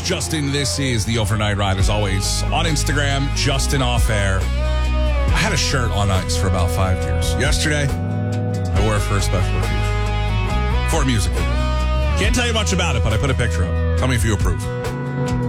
Justin. This is the Overnight Ride. As always, on Instagram, Justin Off Air. I had a shirt on ice for about 5 years. Yesterday, I wore it for a special occasion. For a music video. Can't tell you much about it, but I put a picture up. Tell me if you approve.